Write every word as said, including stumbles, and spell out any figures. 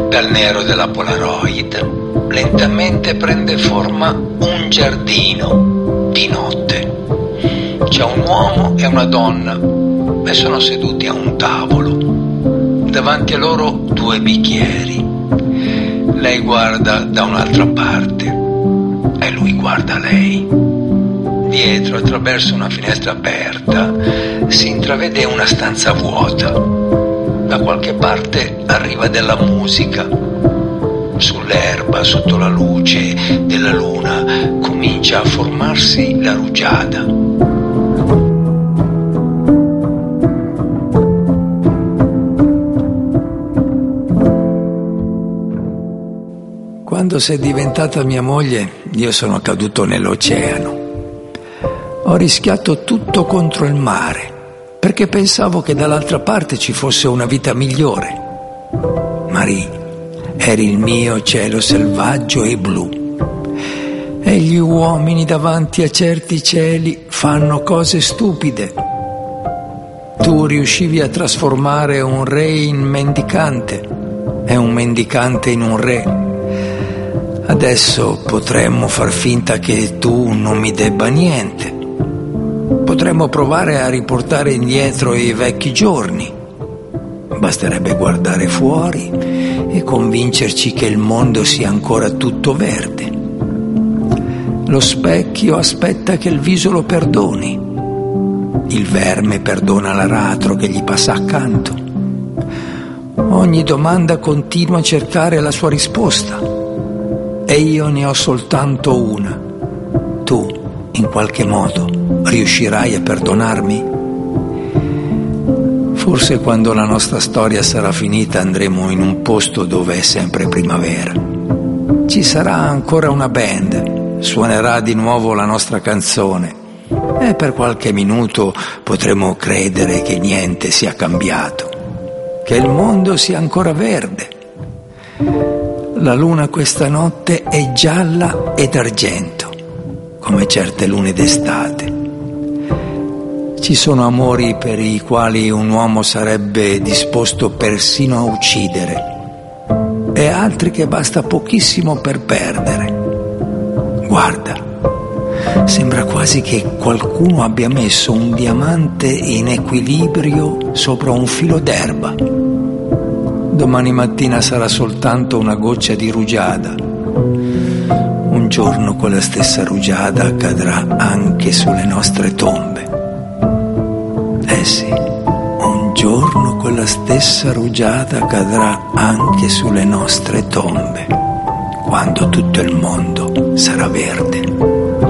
Dal nero della Polaroid lentamente prende forma un giardino di notte. C'è un uomo e una donna e sono seduti a un tavolo. Davanti a loro due bicchieri. Lei guarda da un'altra parte e lui guarda lei. Dietro, attraverso una finestra aperta, si intravede una stanza vuota. Da qualche parte arriva della musica. Sull'erba, sotto la luce della luna, comincia a formarsi la rugiada. Quando sei diventata mia moglie, io sono caduto nell'oceano. Ho rischiato tutto contro il mare, perché pensavo che dall'altra parte ci fosse una vita migliore. Marie, eri il mio cielo selvaggio e blu. E gli uomini davanti a certi cieli fanno cose stupide. Tu riuscivi a trasformare un re in mendicante e un mendicante in un re. Adesso potremmo far finta che tu non mi debba niente. Potremmo provare a riportare indietro i vecchi giorni. Basterebbe guardare fuori e convincerci che il mondo sia ancora tutto verde. Lo specchio aspetta che il viso lo perdoni. Il verme perdona l'aratro che gli passa accanto. Ogni domanda continua a cercare la sua risposta. E io ne ho soltanto una. Tu, in qualche modo, riuscirai a perdonarmi? Forse quando la nostra storia sarà finita andremo in un posto dove è sempre primavera. Ci sarà ancora una band, suonerà di nuovo la nostra canzone e per qualche minuto potremo credere che niente sia cambiato, che il mondo sia ancora verde. La luna questa notte è gialla ed argento, come certe lune d'estate. Ci sono amori per i quali un uomo sarebbe disposto persino a uccidere, e altri che basta pochissimo per perdere. Guarda, sembra quasi che qualcuno abbia messo un diamante in equilibrio sopra un filo d'erba. Domani mattina sarà soltanto una goccia di rugiada. Un giorno quella stessa rugiada cadrà anche sulle nostre tombe. Eh sì, un giorno quella stessa rugiada cadrà anche sulle nostre tombe, quando tutto il mondo sarà verde.